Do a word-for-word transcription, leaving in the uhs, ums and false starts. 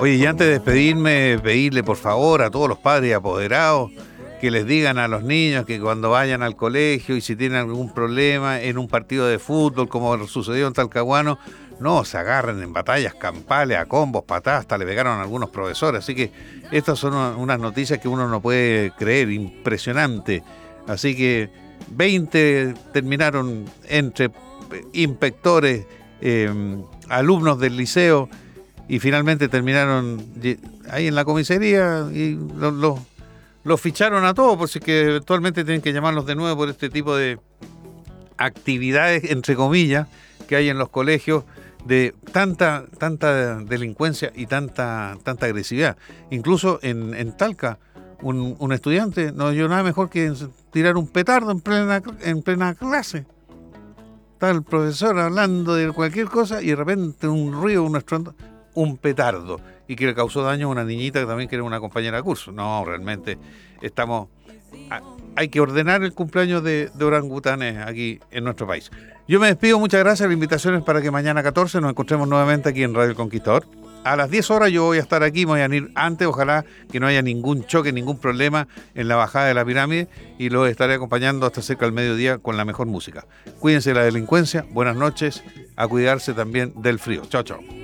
Oye, y antes de despedirme, pedirle por favor a todos los padres y apoderados que les digan a los niños que cuando vayan al colegio y si tienen algún problema en un partido de fútbol, como sucedió en Talcahuano, no se agarren en batallas campales, a combos, patadas, hasta le pegaron a algunos profesores. Así que estas son unas noticias que uno no puede creer, impresionante. Así que veinte terminaron entre inspectores, eh, alumnos del liceo, y finalmente terminaron ahí en la comisaría y los, los, los ficharon a todos, por si que eventualmente tienen que llamarlos de nuevo por este tipo de actividades, entre comillas, que hay en los colegios, de tanta tanta delincuencia y tanta tanta agresividad. Incluso en, en Talca, un, un estudiante no oyó nada mejor que tirar un petardo en plena, en plena clase. Está el profesor hablando de cualquier cosa y de repente un ruido, un estruendo, un petardo, y que le causó daño a una niñita que también que era una compañera de curso. No, realmente estamos... Hay que ordenar el cumpleaños de, de orangutanes aquí en nuestro país. Yo me despido, muchas gracias. La invitación es para que mañana catorce nos encontremos nuevamente aquí en Radio El Conquistador. A las diez horas yo voy a estar aquí, me voy a ir antes, ojalá que no haya ningún choque, ningún problema en la bajada de la pirámide, y los estaré acompañando hasta cerca del mediodía con la mejor música. Cuídense de la delincuencia, buenas noches, a cuidarse también del frío. Chao, chao.